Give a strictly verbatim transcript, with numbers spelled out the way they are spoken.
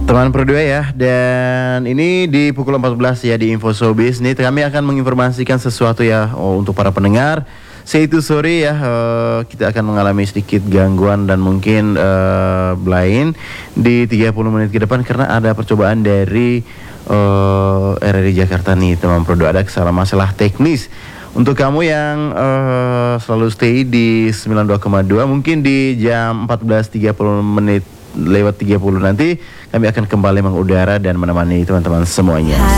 Teman berdua ya, dan ini di pukul empat belas ya di Info Showbiz nih kami akan menginformasikan sesuatu ya oh, untuk para pendengar. Say itu sorry ya, uh, kita akan mengalami sedikit gangguan dan mungkin uh, blind di tiga puluh menit ke depan karena ada percobaan dari uh, R R I Jakarta nih teman berdua, ada kesalahan masalah teknis. Untuk kamu yang uh, selalu stay di sembilan puluh dua koma dua, mungkin di jam empat belas tiga puluh menit lewat tiga puluh nanti kami akan kembali mengudara dan menemani teman-teman semuanya.